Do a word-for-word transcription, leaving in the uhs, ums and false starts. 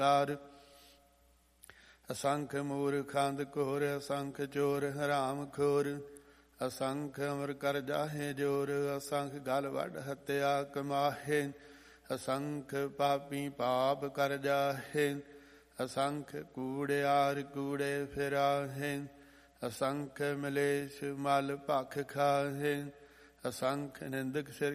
ਅਸੰਖ ਮੂਰਖ ਅੰਧ ਘੋਰ, ਅਸੰਖ ਚੋਰ ਹਰਾਮ ਖੋਰ, ਅਸੰਖ ਅਮਰ ਕਰ ਜਾਹੇ ਜੋਰ, ਅਸੰਖ ਗਲ ਵੱਢ ਹੱਤਿਆ ਕਮਾਹੇ, ਅਸੰਖ ਪਾਪੀ ਪਾਪ ਕਰ ਜਾਹੇ, ਅਸੰਖ ਕੂੜਿਆਰ ਕੂੜੇ ਫਿਰਾਹੇ, ਅਸੰਖ ਮਲੇਸ਼ ਮਲ ਭਖ ਖਾਹੇ, ਅਸੰਖ ਨਿੰਦਕ ਸਿਰ